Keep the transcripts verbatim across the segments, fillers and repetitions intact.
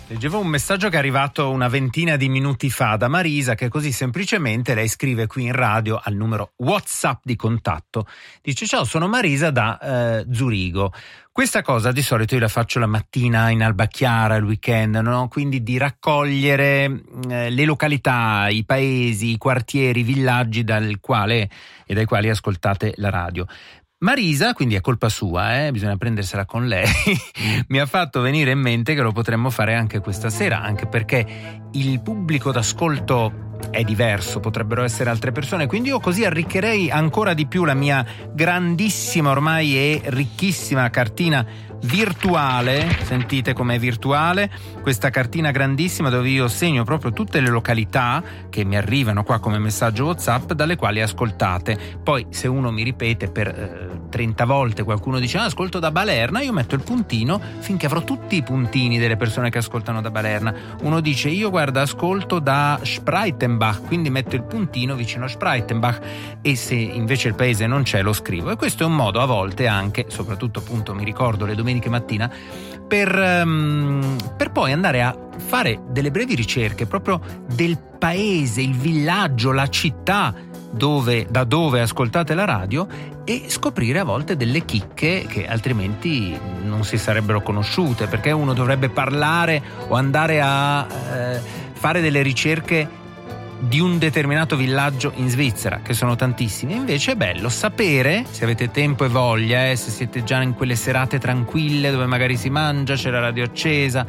Leggevo un messaggio che è arrivato una ventina di minuti fa da Marisa, che così semplicemente lei scrive qui in radio al numero WhatsApp di contatto. Dice: ciao, sono Marisa da eh, Zurigo. Questa cosa di solito io la faccio la mattina in alba chiara, il weekend, no? Quindi di raccogliere eh, le località, i paesi, i quartieri, i villaggi dal quale e dai quali ascoltate la radio. Marisa, quindi è colpa sua, eh? Bisogna prendersela con lei, mi ha fatto venire in mente che lo potremmo fare anche questa sera, anche perché il pubblico d'ascolto è diverso, potrebbero essere altre persone, quindi io così arricchirei ancora di più la mia grandissima ormai e ricchissima cartina virtuale. Sentite com'è virtuale questa cartina grandissima, dove io segno proprio tutte le località che mi arrivano qua come messaggio WhatsApp, dalle quali ascoltate. Poi se uno mi ripete per eh, trenta volte, qualcuno dice ah, ascolto da Balerna, io metto il puntino finché avrò tutti i puntini delle persone che ascoltano da Balerna. Uno dice io guarda ascolto da Spreitenbach, quindi metto il puntino vicino a Spreitenbach, e se invece il paese non c'è lo scrivo. E questo è un modo a volte anche, soprattutto appunto mi ricordo le domeniche mattina, per, um, per poi andare a fare delle brevi ricerche proprio del paese, il villaggio, la città dove, da dove ascoltate la radio, e scoprire a volte delle chicche che altrimenti non si sarebbero conosciute, perché uno dovrebbe parlare o andare a eh, fare delle ricerche di un determinato villaggio in Svizzera, che sono tantissimi. Invece è bello sapere, se avete tempo e voglia, eh, se siete già in quelle serate tranquille dove magari si mangia, c'è la radio accesa,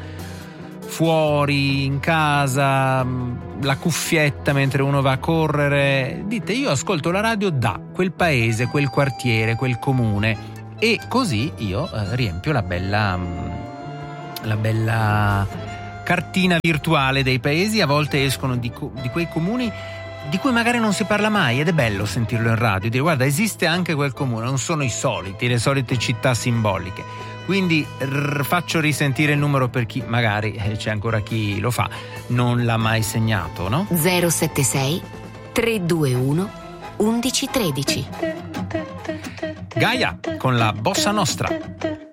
fuori, in casa, la cuffietta mentre uno va a correre, dite io ascolto la radio da quel paese, quel quartiere, quel comune, e così io eh, riempio la bella la bella cartina virtuale dei paesi. A volte escono di, di quei comuni di cui magari non si parla mai, ed è bello sentirlo in radio, dire guarda esiste anche quel comune, non sono i soliti, le solite città simboliche. Quindi r- faccio risentire il numero per chi magari, eh, c'è ancora chi lo fa, non l'ha mai segnato, no? zero sette sei tre due uno undici tredici. Gaia con la Bossa Nostra.